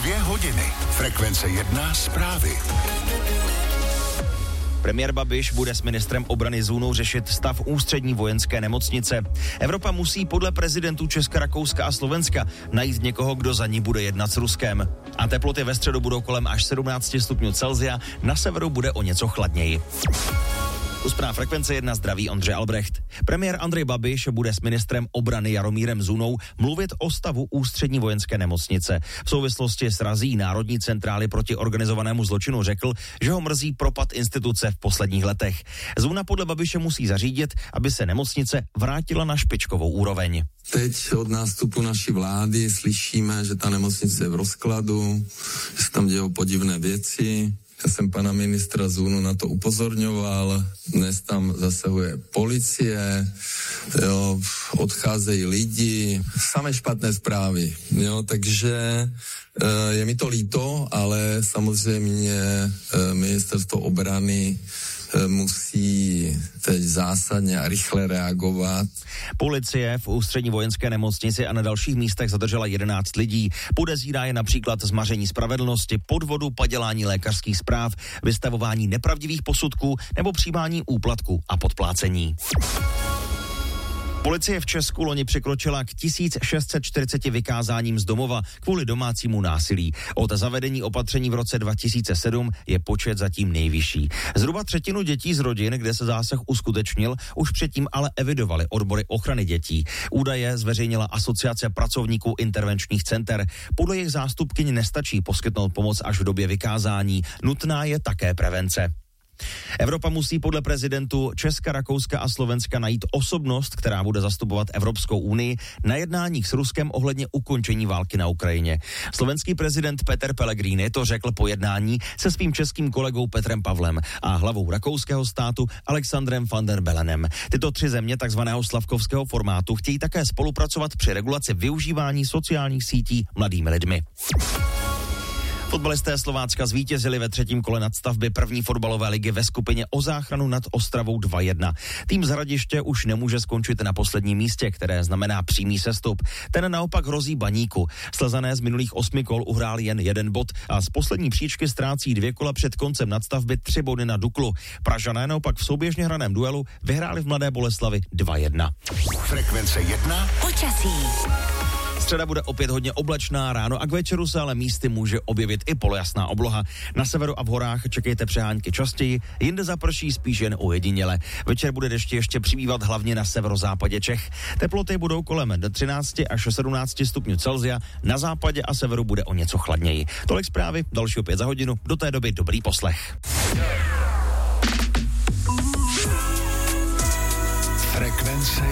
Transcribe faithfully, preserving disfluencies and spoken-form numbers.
Dvě hodiny. Frekvence jedna zprávy. Premiér Babiš bude s ministrem obrany Zůnou řešit stav ústřední vojenské nemocnice. Evropa musí podle prezidentů Česka, Rakouska a Slovenska najít někoho, kdo za ní bude jednat s Ruskem. A teploty ve středu budou kolem až sedmnáct stupňů Celsia, na severu bude o něco chladněji. U zpráv Frekvence jedna zdraví Ondřej Albrecht. Premiér Andrej Babiš bude s ministrem obrany Jaromírem Zůnou mluvit o stavu ústřední vojenské nemocnice. V souvislosti s razí Národní centrály proti organizovanému zločinu řekl, že ho mrzí propad instituce v posledních letech. Zůna podle Babiše musí zařídit, aby se nemocnice vrátila na špičkovou úroveň. Teď od nástupu naší vlády slyšíme, že ta nemocnice je v rozkladu, že se tam dějou podivné věci. Já jsem pana ministra Zůnu na to upozorňoval, dnes tam zasahuje policie, jo, odcházejí lidi, samé špatné zprávy, jo, takže e, je mi to líto, ale samozřejmě e, ministerstvo obrany e, musí teď zásadně a rychle reagovat. Policie v ústřední vojenské nemocnici a na dalších místech zadržela jedenáct lidí. Podezírá je například zmaření spravedlnosti, podvodu, padělání lékařských zpráv, vystavování nepravdivých posudků nebo přijímání úplatku a podplácení. Policie v Česku loni překročila k tisíc šest set čtyřiceti vykázáním z domova kvůli domácímu násilí. Od zavedení opatření v roce dva tisíce sedm je počet zatím nejvyšší. Zhruba třetinu dětí z rodin, kde se zásah uskutečnil, už předtím ale evidovali odbory ochrany dětí. Údaje zveřejnila Asociace pracovníků intervenčních center. Podle jejich zástupkyň nestačí poskytnout pomoc až v době vykázání. Nutná je také prevence. Evropa musí podle prezidentů Česka, Rakouska a Slovenska najít osobnost, která bude zastupovat Evropskou unii na jednáních s Ruskem ohledně ukončení války na Ukrajině. Slovenský prezident Peter Pellegrini to řekl po jednání se svým českým kolegou Petrem Pavlem a hlavou rakouského státu Alexandrem van der Bellenem. Tyto tři země takzvaného slavkovského formátu chtějí také spolupracovat při regulaci využívání sociálních sítí mladými lidmi. Fotbalisté Slovácka zvítězili ve třetím kole nadstavby první fotbalové ligy ve skupině o záchranu nad Ostravou dva jedna. Tým z Hradiště už nemůže skončit na posledním místě, které znamená přímý sestup. Ten naopak hrozí Baníku. Slezané z minulých osmi kol uhráli jen jeden bod a z poslední příčky ztrácí dvě kola před koncem nadstavby tři body na Duklu. Pražané naopak v souběžně hraném duelu vyhráli v Mladé Boleslavi dva jedna. Frekvence jedna. Počasí. Středa bude opět hodně oblačná, ráno a k večeru se ale místy může objevit i polojasná obloha. Na severu a v horách čekejte přehánky častěji, jinde zaprší spíš jen ojediněle. Večer bude dešti ještě přibývat hlavně na severozápadě Čech. Teploty budou kolem třináct až sedmnáct stupňů Celsia, na západě a severu bude o něco chladněji. Tolik zprávy, další opět za hodinu, do té doby dobrý poslech. Frekvence